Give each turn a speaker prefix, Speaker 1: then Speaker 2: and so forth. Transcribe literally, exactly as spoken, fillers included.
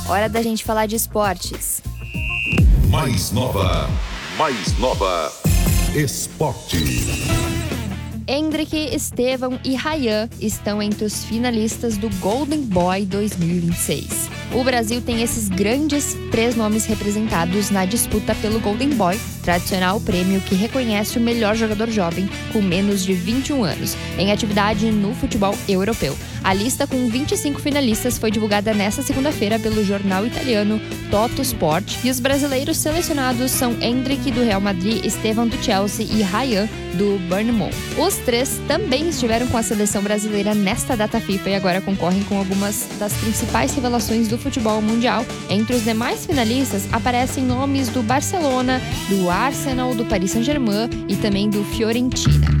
Speaker 1: hora da gente falar de esportes.
Speaker 2: Mais nova, mais nova, esporte.
Speaker 1: Hendrick, Estevam e Rayan estão entre os finalistas do Golden Boy dois mil e vinte e seis. O Brasil tem esses grandes três nomes representados na disputa pelo Golden Boy, tradicional prêmio que reconhece o melhor jogador jovem com menos de vinte e um anos, em atividade no futebol europeu. A lista com vinte e cinco finalistas foi divulgada nesta segunda-feira pelo jornal italiano Toto Sport, e os brasileiros selecionados são Hendrick, do Real Madrid, Estevam, do Chelsea e Rayan, do Bournemouth. Os três também estiveram com a seleção brasileira nesta data FIFA e agora concorrem com algumas das principais revelações do futebol mundial. Entre os demais finalistas aparecem nomes do Barcelona, do Arsenal, do Paris Saint-Germain e também do Fiorentina.